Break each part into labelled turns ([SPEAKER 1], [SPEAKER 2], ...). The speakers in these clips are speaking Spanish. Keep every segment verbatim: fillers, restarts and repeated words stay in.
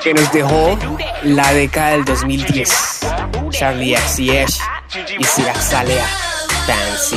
[SPEAKER 1] que nos dejó la década del dos mil diez. Charlie X C H y Sia Salea, Fancy.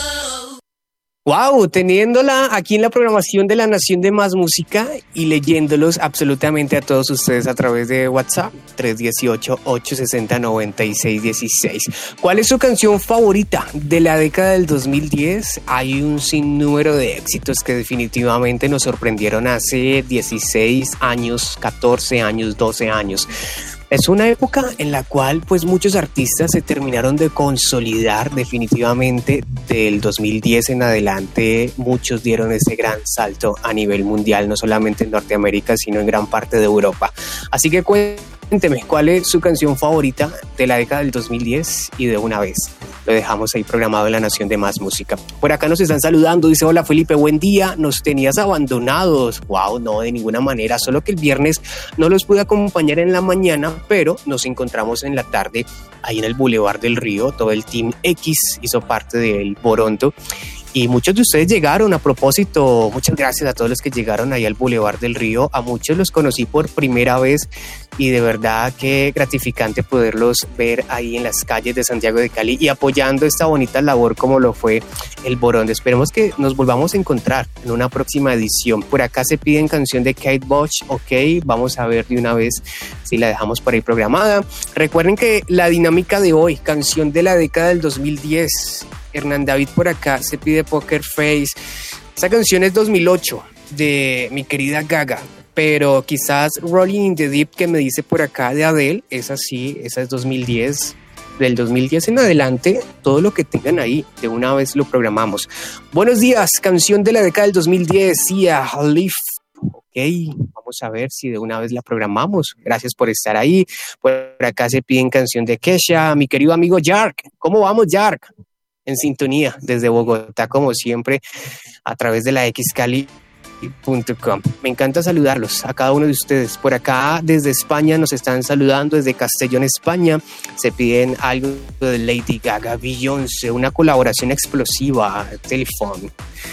[SPEAKER 1] Wow, teniéndola aquí en la programación de La Nación de Más Música y leyéndolos absolutamente a todos ustedes a través de WhatsApp tres uno ocho, ocho seis cero, nueve seis uno seis. ¿Cuál es su canción favorita de la década del dos mil diez? Hay un sinnúmero de éxitos que definitivamente nos sorprendieron hace dieciséis años, catorce años, doce años. Es una época en la cual pues muchos artistas se terminaron de consolidar definitivamente. Del dos mil diez en adelante muchos dieron ese gran salto a nivel mundial, no solamente en Norteamérica sino en gran parte de Europa. Así que cuénteme, ¿cuál es su canción favorita de la década del dos mil diez? Y de una vez lo dejamos ahí programado en La Nación de Más Música. Por acá nos están saludando, dice: hola Felipe, buen día, nos tenías abandonados. Wow, no, de ninguna manera, solo que el viernes no los pude acompañar en la mañana, pero nos encontramos en la tarde ahí en el Boulevard del Río. Todo el Team X hizo parte del Boronto y muchos de ustedes llegaron. A propósito, muchas gracias a todos los que llegaron ahí al Boulevard del Río. A muchos los conocí por primera vez y de verdad que gratificante poderlos ver ahí en las calles de Santiago de Cali y apoyando esta bonita labor como lo fue el Boronto. Esperemos que nos volvamos a encontrar en una próxima edición. Por acá se piden canción de Kate Bush, ok, vamos a ver de una vez si la dejamos por ahí programada. Recuerden que la dinámica de hoy, canción de la década del dos mil diez. Hernán David por acá se pide Poker Face. Esa canción es dos mil ocho de mi querida Gaga, pero quizás Rolling in the Deep que me dice por acá de Adele, esa sí, esa es dos mil diez. Del dos mil diez en adelante, todo lo que tengan ahí, de una vez lo programamos. Buenos días, canción de la década del dos mil diez, Sia, Leaf. Ok, vamos a ver si de una vez la programamos. Gracias por estar ahí. Por acá se piden canción de Kesha, mi querido amigo Yark. ¿Cómo vamos, Yark? En sintonía desde Bogotá, como siempre, a través de la X Cali punto com. Me encanta saludarlos a cada uno de ustedes. Por acá desde España nos están saludando, desde Castellón, España. Se piden algo de Lady Gaga, Beyoncé, una colaboración explosiva, Telephone.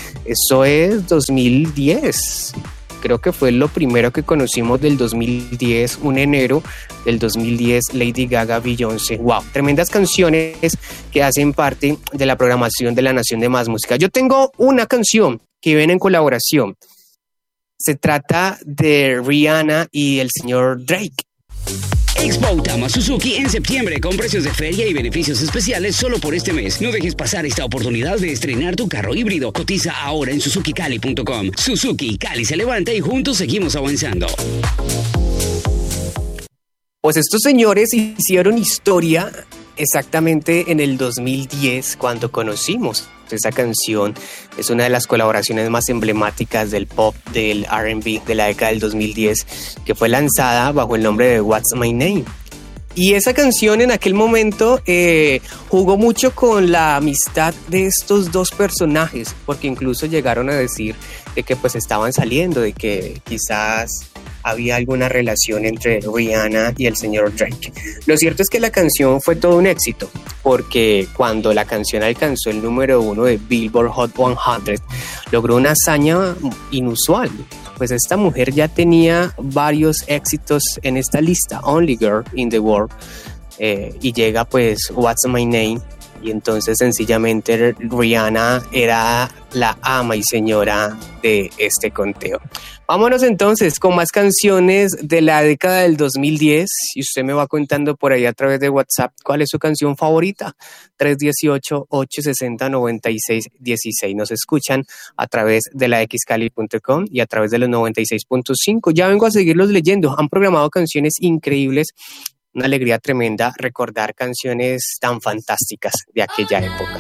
[SPEAKER 1] Eso es dos mil diez. Creo que fue lo primero que conocimos del dos mil diez, un enero del dos mil diez, Lady Gaga, Beyoncé. Wow, tremendas canciones que hacen parte de la programación de La Nación de Más Música. Yo tengo una canción que viene en colaboración. Se trata de Rihanna y el señor Drake.
[SPEAKER 2] Expo Tama Suzuki en septiembre con precios de feria y beneficios especiales solo por este mes. No dejes pasar esta oportunidad de estrenar tu carro híbrido. Cotiza ahora en Suzuki Cali punto com. Suzuki, Cali se levanta y juntos seguimos avanzando.
[SPEAKER 1] Pues estos señores hicieron historia exactamente en el dos mil diez cuando conocimos esa canción. Es una de las colaboraciones más emblemáticas del pop, del R and B de la década del dos mil diez, que fue lanzada bajo el nombre de What's My Name. Y esa canción en aquel momento eh, jugó mucho con la amistad de estos dos personajes, porque incluso llegaron a decir de que pues estaban saliendo, de que quizás había alguna relación entre Rihanna y el señor Drake. Lo cierto es que la canción fue todo un éxito, porque cuando la canción alcanzó el número uno de Billboard Hot cien, logró una hazaña inusual. Pues esta mujer ya tenía varios éxitos en esta lista, Only Girl in the World, eh, y llega pues What's My Name, y entonces sencillamente Rihanna era la ama y señora de este conteo. Vámonos entonces con más canciones de la década del dos mil diez y usted me va contando por ahí a través de WhatsApp cuál es su canción favorita. tres uno ocho, ocho seis cero, nueve seis uno seis. Nos escuchan a través de la X Cali punto com y a través de los noventa y seis punto cinco. Ya vengo a seguirlos leyendo. Han programado canciones increíbles. Una alegría tremenda recordar canciones tan fantásticas de aquella época.